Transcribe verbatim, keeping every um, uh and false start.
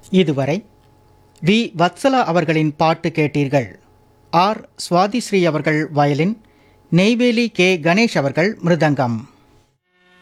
இதுவரை வி வத்சலா அவர்களின் பாட்டு கேட்டீர்கள். ஆர் சுவாதிஸ்ரீ அவர்கள் வயலின், நெய்வேலி கே கணேஷ் அவர்கள் மிருதங்கம்.